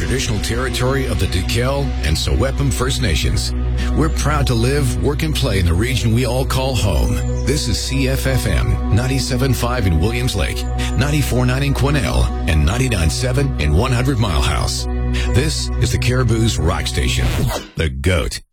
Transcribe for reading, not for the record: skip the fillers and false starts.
traditional territory of the Duquel and Sewepum First Nations. We're proud to live, work, and play in the region we all call home. This is CFFM 97.5 in Williams Lake, 94.9 in Quesnel, and 99.7 in 100 Mile House. This is the Caribou's rock station, The GOAT.